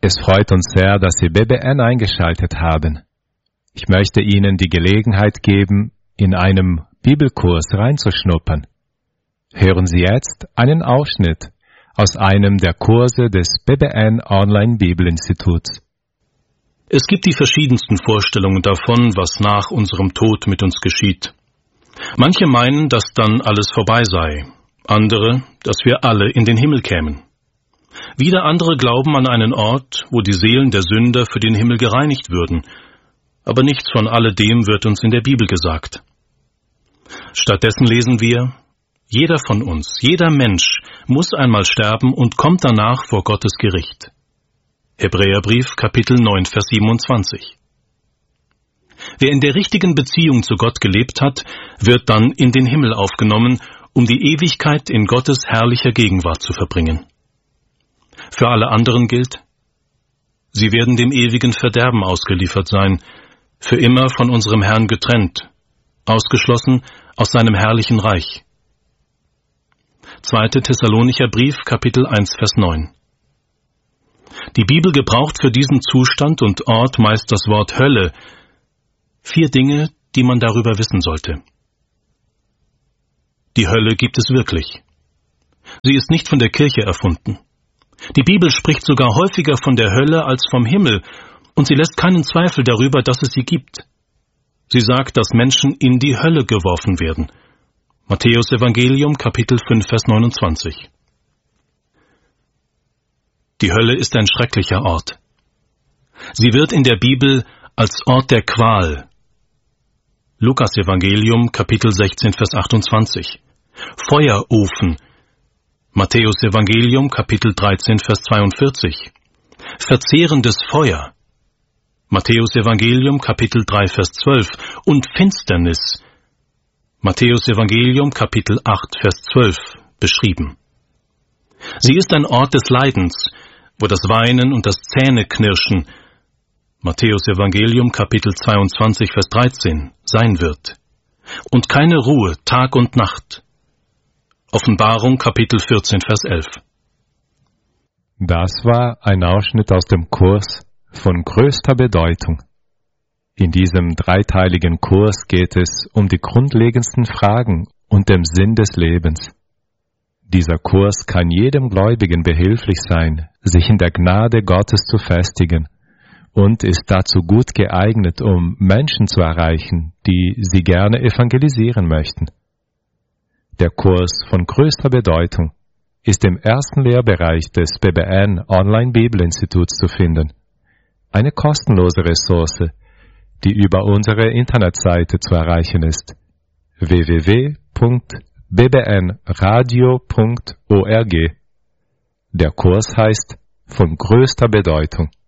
Es freut uns sehr, dass Sie BBN eingeschaltet haben. Ich möchte Ihnen die Gelegenheit geben, in einem Bibelkurs reinzuschnuppern. Hören Sie jetzt einen Ausschnitt aus einem der Kurse des BBN Online Bibelinstituts. Es gibt die verschiedensten Vorstellungen davon, was nach unserem Tod mit uns geschieht. Manche meinen, dass dann alles vorbei sei, andere, dass wir alle in den Himmel kämen. Wieder andere glauben an einen Ort, wo die Seelen der Sünder für den Himmel gereinigt würden, aber nichts von alledem wird uns in der Bibel gesagt. Stattdessen lesen wir: Jeder von uns, jeder Mensch muss einmal sterben und kommt danach vor Gottes Gericht. Hebräerbrief, Kapitel 9, Vers 27. Wer in der richtigen Beziehung zu Gott gelebt hat, wird dann in den Himmel aufgenommen, um die Ewigkeit in Gottes herrlicher Gegenwart zu verbringen. Für alle anderen gilt: Sie werden dem ewigen Verderben ausgeliefert sein, für immer von unserem Herrn getrennt, ausgeschlossen aus seinem herrlichen Reich. 2. Thessalonicher Brief, Kapitel 1, Vers 9. Die Bibel gebraucht für diesen Zustand und Ort meist das Wort Hölle. 4 Dinge, die man darüber wissen sollte. Die Hölle gibt es wirklich. Sie ist nicht von der Kirche erfunden. Die Bibel spricht sogar häufiger von der Hölle als vom Himmel, und sie lässt keinen Zweifel darüber, dass es sie gibt. Sie sagt, dass Menschen in die Hölle geworfen werden. Matthäus Evangelium, Kapitel 5, Vers 29. Die Hölle ist ein schrecklicher Ort. Sie wird in der Bibel als Ort der Qual. Lukas Evangelium, Kapitel 16, Vers 28. Feuerofen. Matthäus Evangelium, Kapitel 13, Vers 42. Verzehrendes Feuer. Matthäus Evangelium, Kapitel 3, Vers 12. Und Finsternis. Matthäus Evangelium, Kapitel 8, Vers 12, beschrieben. Sie ist ein Ort des Leidens, wo das Weinen und das Zähneknirschen, Matthäus Evangelium, Kapitel 22, Vers 13, sein wird. Und keine Ruhe, Tag und Nacht. Offenbarung, Kapitel 14, Vers 11. Das war ein Ausschnitt aus dem Kurs von größter Bedeutung. In diesem dreiteiligen Kurs geht es um die grundlegendsten Fragen und den Sinn des Lebens. Dieser Kurs kann jedem Gläubigen behilflich sein, sich in der Gnade Gottes zu festigen, und ist dazu gut geeignet, um Menschen zu erreichen, die sie gerne evangelisieren möchten. Der Kurs von größter Bedeutung ist im ersten Lehrbereich des BBN Online Bibelinstituts zu finden. Eine kostenlose Ressource, die über unsere Internetseite zu erreichen ist: www.bbnradio.org. Der Kurs heißt von größter Bedeutung.